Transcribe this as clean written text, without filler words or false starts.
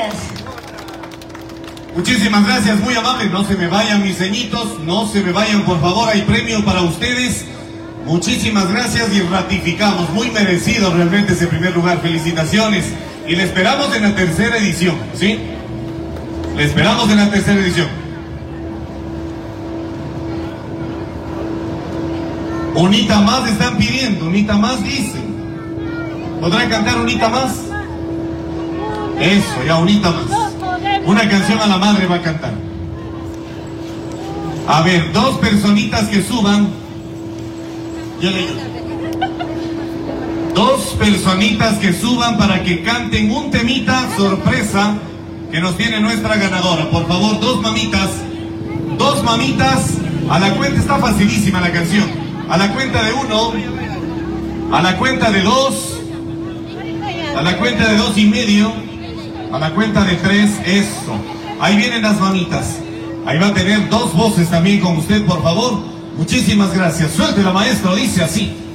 gracias. Muchísimas gracias, muy amable. No se me vayan mis ceñitos, no se me vayan por favor, hay premio para ustedes. Muchísimas gracias y ratificamos, muy merecido realmente ese primer lugar, felicitaciones. Y le esperamos en la tercera edición, ¿sí? Le esperamos en la tercera edición. Unita más están pidiendo, unita más dicen. ¿Podrán cantar unita más? Eso, ya unita más. Una canción a la madre va a cantar. A ver, dos personitas que suban. Yo le ayudo. Dos personitas que suban para que canten un temita sorpresa que nos tiene nuestra ganadora. Por favor, dos mamitas. Dos mamitas. A la cuenta, está facilísima la canción. A la cuenta de uno. A la cuenta de dos. A la cuenta de 2,5. A la cuenta de 3, eso. Ahí vienen las mamitas. Ahí va a tener dos voces también con usted, por favor. Muchísimas gracias. Suéltela, maestro, dice así.